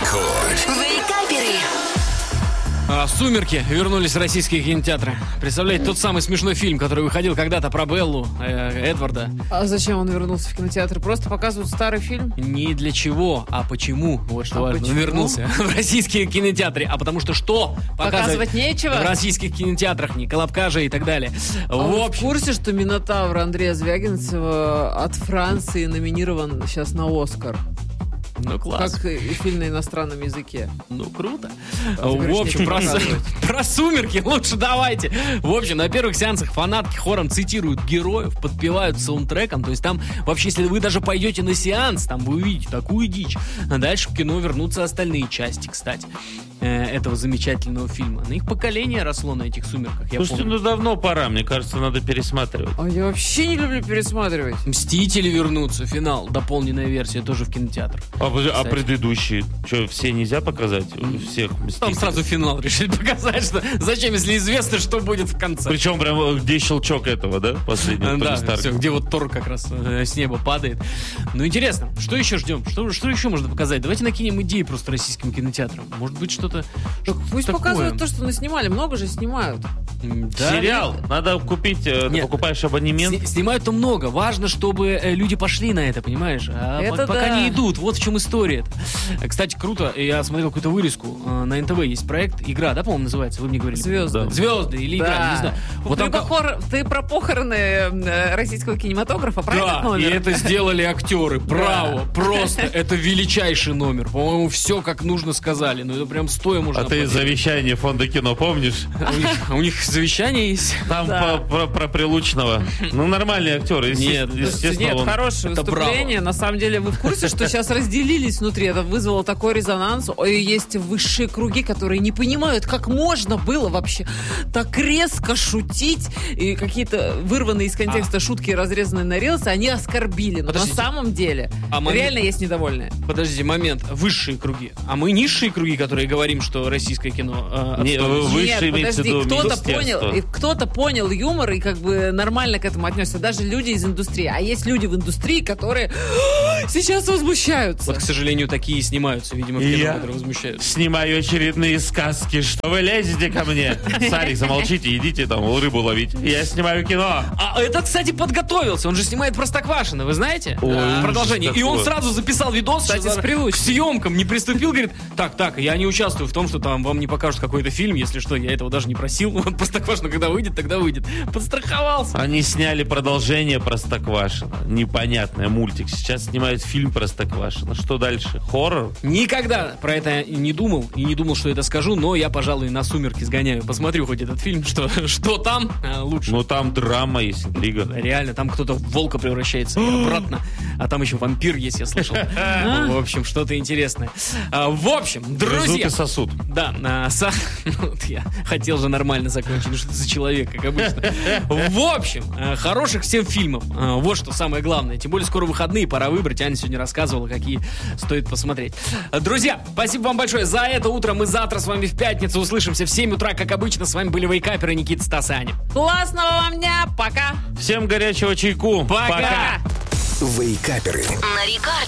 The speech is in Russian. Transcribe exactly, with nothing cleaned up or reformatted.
Рекорд. Вейкаперы. А, «Сумерки» вернулись в российские кинотеатры. Представляете, тот самый смешной фильм, который выходил когда-то про Беллу, э, Эдварда. А зачем он вернулся в кинотеатр? Просто показывают старый фильм? Не для чего, а почему. Вот что А важно. почему? Вернулся в российские кинотеатры. А потому что что? Показывать нечего? В российских кинотеатрах, ни колобка же и так далее. А В вы в общем, курсе, что «Минотавр» Андрея Звягинцева от Франции номинирован сейчас на «Оскар»? ну класс. Как и фильм на иностранном языке. Ну, круто. А ты говоришь, В общем, не про, показывать. про «Сумерки» лучше давайте. В общем, на первых сеансах фанатки хором цитируют героев, подпевают саундтреком. То есть там вообще, если вы даже пойдете на сеанс, там вы увидите такую дичь. А дальше в кино вернутся остальные части, кстати, э, этого замечательного фильма. На их поколение росло на этих «Сумерках», я Слушайте, помню. ну давно пора, мне кажется, надо пересматривать. А я вообще не люблю пересматривать. «Мстители» вернутся, финал, дополненная версия, тоже в кинотеатр. А, подожди, а Кстати. предыдущие? Что, все нельзя показать? Всех Там «Мстителей»? сразу финал решили показать, что зачем, если известно, что будет в конце. Причем прям где щелчок этого, да? Последнего Да, Тони Старка. все, где вот Тор как раз э, с неба падает. Ну, интересно, что еще ждем? Что, что еще можно показать? Давайте накинем идеи просто российским кинотеатрам. Может быть, что-то... Так пусть такое. показывают то, что наснимали. Много же снимают. М, да, Сериал. Надо купить, э, ты Нет. покупаешь абонемент. Сни- Снимают-то много. Важно, чтобы э, люди пошли на это, понимаешь? А Это по- пока да. не идут. Вот в чем история. Кстати, круто. Я смотрел какую-то вырезку. э, На эн тэ вэ есть проект. Игра, да, по-моему, называется? Вы мне говорили. «Звезды». Да. Звезды или игра, Да. не знаю. Вот ты, там как- похор- ты про похороны э, российского кинематографа, про этот Да, и номер? это сделали актеры. Браво. Просто это величайший номер. По-моему, все как нужно сказали. Ну, это прям стоя можно А ты аплодировать. завещание фонда кино помнишь? У них- У них завещание есть. Там Да. по- про, про Прилучного. Ну, нормальный актер. Нет, Естественно, естественно, Нет, он- хорошее это выступление. На самом деле, вы в курсе, что сейчас разделились внутри? Это вызвало такой резонанс. Ой, есть высшие круги, которые не понимают, как можно было вообще так резко шутить. И какие-то вырванные из контекста шутки, разрезанные на рилсы, они оскорбили. Но Подождите. на самом деле А момент- реально есть недовольные. Подождите, момент. Высшие круги. А мы низшие круги, которые говорим, что российское кино... э, Не, отстойно. вы- Выше Нет, имеется в подожди, виду кто-то министерство. понял, и кто-то понял юмор и как бы нормально к этому отнесся. Даже люди из индустрии. А есть люди в индустрии, которые сейчас возмущаются. Вот, к сожалению, такие снимаются, видимо, в И кино, я которые возмущаются. снимаю очередные сказки. Что вы лезете ко мне? Сарик, замолчите, идите там рыбу ловить. Я снимаю кино. А этот, кстати, подготовился. Он же снимает «Простоквашино», вы знаете? Ой, А, Продолжение. ужас И он какой. сразу записал видос, Кстати, что с Прилучным. к съемкам не приступил, говорит, так, так, я не участвую в том, что там вам не покажут какой-то фильм, если что, я этого даже не просил. Вот «Простоквашино», когда выйдет, тогда выйдет. Подстраховался. Они сняли продолжение Простоквашино. Непонятное, мультик. Сейчас снимают фильм Простоквашино. Что дальше? Хоррор? Никогда про это не думал и не думал, что это скажу, но я, пожалуй, на «Сумерки» сгоняю. Посмотрю хоть этот фильм, что, что там а, лучше. Ну там драма есть, интрига. Реально, там кто-то в волка превращается и обратно. А там еще вампир есть, я слышал. В общем, что-то интересное. А, В общем, Грызут друзья. и сосуд. Да, а, со- ну, вот я хотел же нормально закончить. Ну что ты за человек, как обычно. В общем, а, хороших всем фильмов. А, Вот что самое главное. Тем более скоро выходные, пора выбрать. Аня сегодня рассказывала, какие стоит посмотреть. А, Друзья, спасибо вам большое за это утро. Мы завтра с вами в пятницу услышимся в семь утра, как обычно. С вами были вейкаперы Никита, Стас и Аня. Классного вам дня! Пока! Всем горячего чайку. Пока! Вейкаперы. На Рекорд.